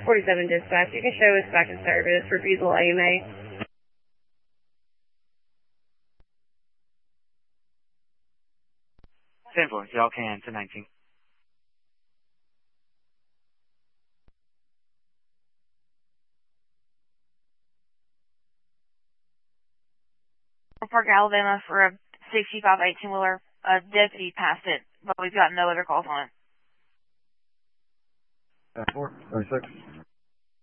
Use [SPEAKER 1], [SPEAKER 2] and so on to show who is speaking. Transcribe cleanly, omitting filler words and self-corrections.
[SPEAKER 1] 47 dispatch. You can show us back in service. Refusal AMA.
[SPEAKER 2] 10-4, y'all can, 10-19.
[SPEAKER 3] Park, Alabama for a 65 18-wheeler. A deputy passed it, but we've got no other calls on it.
[SPEAKER 4] 4, 36.